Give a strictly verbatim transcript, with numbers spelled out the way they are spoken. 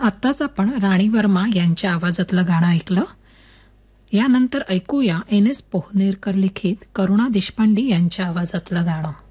आत्ताच आपण राणी वर्मा यांच्या आवाजातलं गाणं ऐकलं. यानंतर ऐकूया एन एस पोहनेरकर लिखित करुणा देशपांडे यांच्या आवाजातलं गाणं.